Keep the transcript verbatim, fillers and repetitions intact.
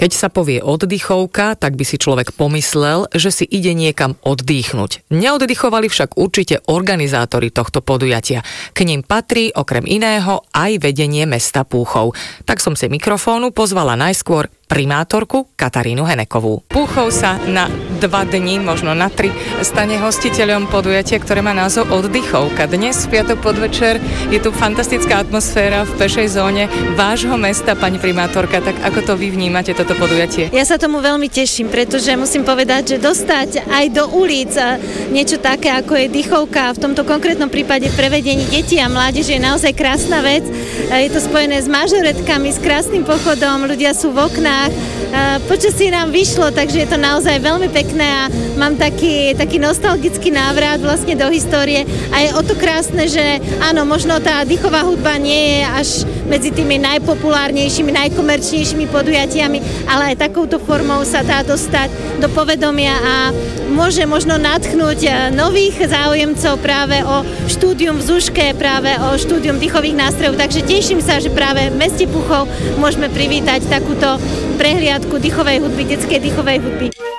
Keď sa povie oddychovka, tak by si človek pomyslel, že si ide niekam oddychnúť. Neoddychovali však určite organizátori tohto podujatia. K nim patrí okrem iného aj vedenie mesta Púchov. Tak som si mikrofónu pozvala najskôr primátorku Katarínu Henekovú. Púchov sa na dva dni, možno na tri, stane hostiteľom podujatia, ktoré má názov Oddychovka. Dnes v piatok podvečer je tu fantastická atmosféra v pešej zóne vášho mesta, pani primátorka. Tak ako to vy vnímate, toto podujatie? Ja sa tomu veľmi teším, pretože musím povedať, že dostať aj do ulic niečo také, ako je dychovka, v tomto konkrétnom prípade prevedení detí a mládeže je naozaj krásna vec. Je to spojené s mažoretkami, s krásnym pochodom, ľudia sú v oknách. Počasie nám vyšlo, takže je to naozaj veľmi pekné a mám taký, taký nostalgický návrat vlastne do histórie a je o to krásne, že áno, možno tá dýchová hudba nie je až medzi tými najpopulárnejšími, najkomerčnejšími podujatiami, ale aj takouto formou sa dá dostať do povedomia a môže možno nadchnúť nových záujemcov práve o štúdium v Zuške, práve o štúdium dýchových nástrojov, takže teším sa, že práve v meste Púchov môžeme privítať takúto prehliadku dýchovej hudby, detskej dýchovej hudby.